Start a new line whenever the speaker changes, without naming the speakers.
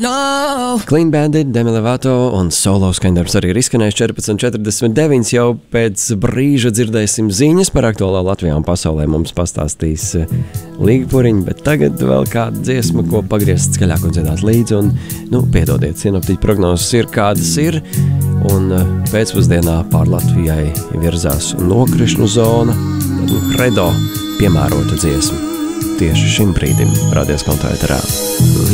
Clean Bandit, Demi Lovato un solo skaņdarbs arī ir izskanējis 14.49. Jau pēc brīža dzirdēsim ziņas par aktuālo Latvijā un pasaulē. Mums pastāstīs Līga Puriņa, bet tagad vēl kāda dziesma, ko pagriezt skaļāk un dziedāt līdzi. Un, piedodiet, sinoptiķu prognozes ir kādas ir. Un pēcpusdienā pār Latvijai virzās nokrišņu zona. Credo piemērota dziesma tieši šim brīdim radies kontaktā.